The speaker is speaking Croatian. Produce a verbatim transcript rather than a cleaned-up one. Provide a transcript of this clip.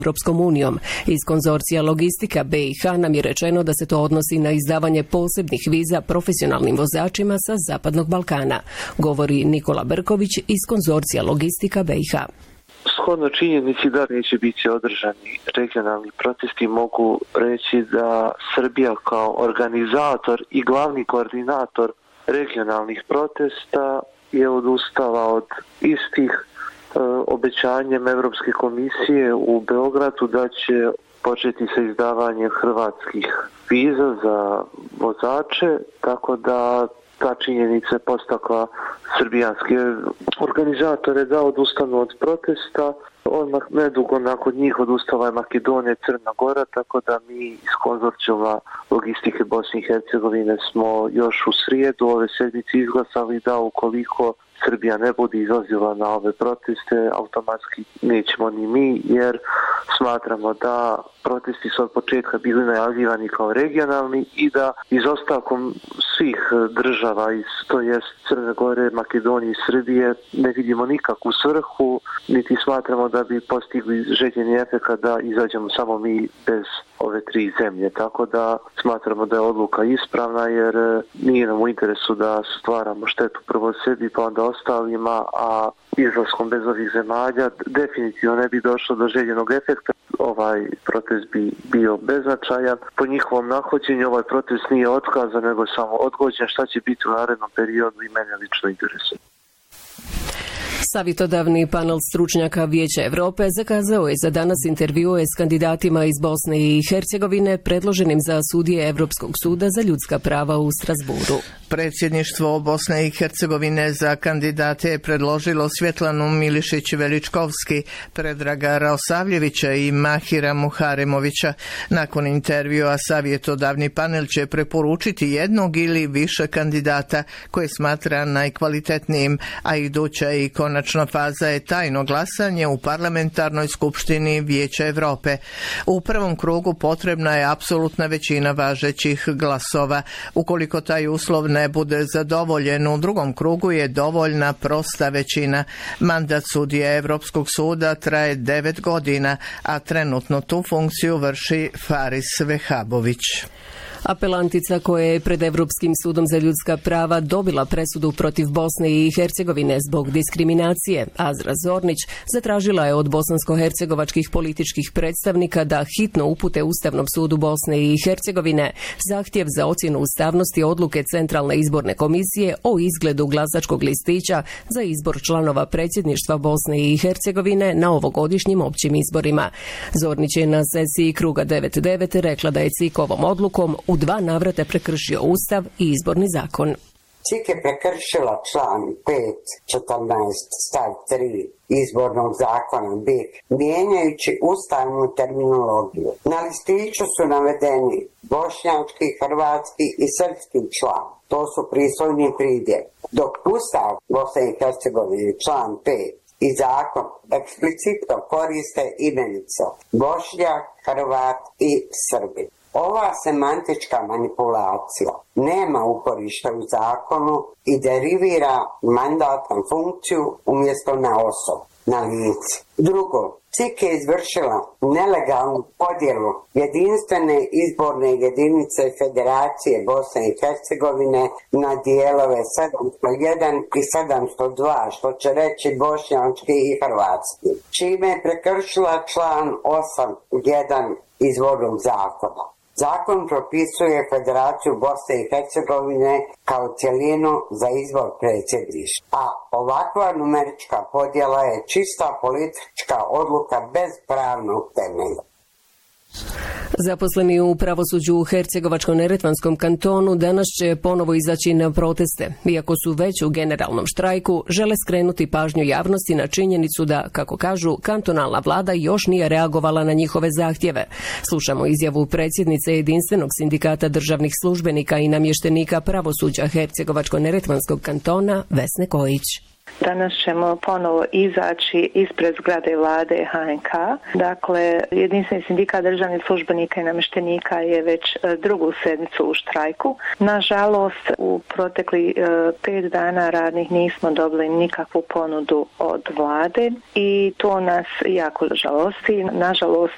Europskom unijom. Iz konzorcija Logistika B i H nam je rečeno da se to odnosi na izdavanje posebnih viza profesionalnim vozačima sa Zapadnog Balkana, govori Nikola Brković iz konzorcija Logistika B i H. Shodno činjenici da neće biti održani regionalni protesti, mogu reći da Srbija kao organizator i glavni koordinator regionalnih protesta je odustala od istih e, obećanjem Europske komisije u Beogradu da će početi sa izdavanjem hrvatskih viza za vozače, tako da ta činjenica je postakla srbijanske organizatore da odustanu od protesta. Odmah nedugo nakon njih odustala je Makedonija i Crna Gora, tako da mi iz konzorcijuma Logistike Bosne i Hercegovine smo još u srijedu ove sedmice izglasali da ukoliko Srbija ne bude izlazila na ove proteste, automatski nećemo ni mi, jer smatramo da protesti su od početka bili najavljivani kao regionalni i da izostavkom svih država, iz, to jest Crne Gore, Makedonije i Srbije, ne vidimo nikakvu svrhu, niti smatramo da bi postigli željeni efekt da izađemo samo mi bez ove tri zemlje. Tako da smatramo da je odluka ispravna, jer nije nam u interesu da stvaramo štetu prvo sebi pa onda ostalima, a izlaskom bez ovih zemalja definitivno ne bi došlo do željenog efekta. Ovaj protest bi bio beznačajan. Po njihovom nahođenju ovaj protest nije otkazan, nego samo odgođen. Šta će biti u narednom periodu i mene lično interesuje. Savjetodavni panel stručnjaka Vijeća Europe zakazao je za danas intervjue s kandidatima iz Bosne i Hercegovine predloženim za sudije Europskog suda za ljudska prava u Strasburu. Predsjedništvo Bosne i Hercegovine za kandidate je predložilo Svjetlanu Milišić-Veličkovski, Predraga Raosavljevića i Mahira Muharemovića. Nakon intervjua savjetodavni panel će preporučiti jednog ili više kandidata koje smatra najkvalitetnijim, a iduća i konačna faza je tajno glasanje u parlamentarnoj skupštini Vijeća Europe. U prvom krugu potrebna je apsolutna većina važećih glasova. Ukoliko taj uslov ne bude zadovoljen, u drugom krugu je dovoljna prosta većina. Mandat sudije Europskog suda traje devet godina, a trenutno tu funkciju vrši Faris Vehabović. Apelantica koja je pred Europskim sudom za ljudska prava dobila presudu protiv Bosne i Hercegovine zbog diskriminacije, Azra Zornić, zatražila je od bosansko-hercegovačkih političkih predstavnika da hitno upute Ustavnom sudu Bosne i Hercegovine zahtjev za ocjenu ustavnosti odluke Centralne izborne komisije o izgledu glasačkog listića za izbor članova predsjedništva Bosne i Hercegovine na ovogodišnjim općim izborima. Zornić je na sesiji kruga devet devet rekla da je C I K ovom odlukom u dva navrata prekršio Ustav i izborni zakon. C I K je prekršila član pet četrnaest stav tri izbornog zakona B I H, mijenjajući ustavnu terminologiju. Na listiću su navedeni bošnjački, hrvatski i srpski član. To su pristojni pridjev. Dok Ustav Bosne i Hercegovine član pet i zakon eksplicitno koriste imenice Bošnjak, Hrvat i Srbi. Ova semantička manipulacija nema uporišta u zakonu i derivira mandat na funkciju umjesto na osobu, na lice. Drugo, C I K je izvršila nelegalnu podjelu jedinstvene izborne jedinice Federacije Bosne i Hercegovine na dijelove sedamsto jedan i sedamsto dva, što će reći bošnjački i hrvatski, čime je prekršila član osam jedan izbornog zakona. Zakon propisuje Federaciju Bosne i Hercegovine kao cjelinu za izbor predsjedništva, a ovakva numerička podjela je čista politička odluka bez pravnog temelja. Zaposleni u pravosuđu u Hercegovačko-neretvanskom kantonu danas će ponovo izaći na proteste. Iako su već u generalnom štrajku, žele skrenuti pažnju javnosti na činjenicu da, kako kažu, kantonalna vlada još nije reagovala na njihove zahtjeve. Slušamo izjavu predsjednice Jedinstvenog sindikata državnih službenika i namještenika pravosuđa Hercegovačko-neretvanskog kantona Vesne Kojić. Danas ćemo ponovo izaći ispred zgrade vlade H N K. Dakle, Jedinstveni sindikat državnih službenika i namještenika je već drugu sedmicu u štrajku. Nažalost, u protekli pet dana radnih nismo dobili nikakvu ponudu od vlade i to nas jako žalosti. Nažalost,